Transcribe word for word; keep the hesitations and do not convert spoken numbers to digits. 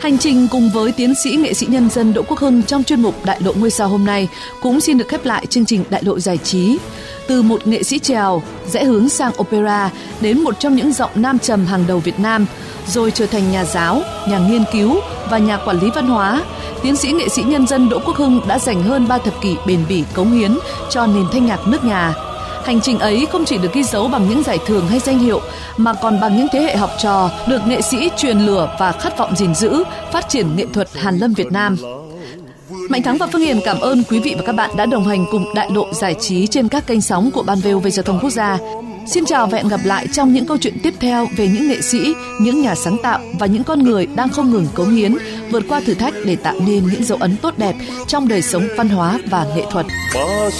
Hành trình cùng với tiến sĩ nghệ sĩ nhân dân Đỗ Quốc Hưng trong chuyên mục Đại lộ ngôi sao hôm nay cũng xin được khép lại chương trình Đại lộ giải trí. Từ một nghệ sĩ chèo rẽ hướng sang opera đến một trong những giọng nam trầm hàng đầu Việt Nam, rồi trở thành nhà giáo, nhà nghiên cứu và nhà quản lý văn hóa, tiến sĩ nghệ sĩ nhân dân Đỗ Quốc Hưng đã dành hơn ba thập kỷ bền bỉ cống hiến cho nền thanh nhạc nước nhà. Hành trình ấy không chỉ được ghi dấu bằng những giải thưởng hay danh hiệu, mà còn bằng những thế hệ học trò được nghệ sĩ truyền lửa và khát vọng gìn giữ, phát triển nghệ thuật hàn lâm Việt Nam. Mạnh Thắng và Phương Hiền cảm ơn quý vị và các bạn đã đồng hành cùng Đại lộ giải trí trên các kênh sóng của Ban vê o vê Giao thông Quốc gia. Xin chào và hẹn gặp lại trong những câu chuyện tiếp theo về những nghệ sĩ, những nhà sáng tạo và những con người đang không ngừng cống hiến, vượt qua thử thách để tạo nên những dấu ấn tốt đẹp trong đời sống văn hóa và nghệ thuật.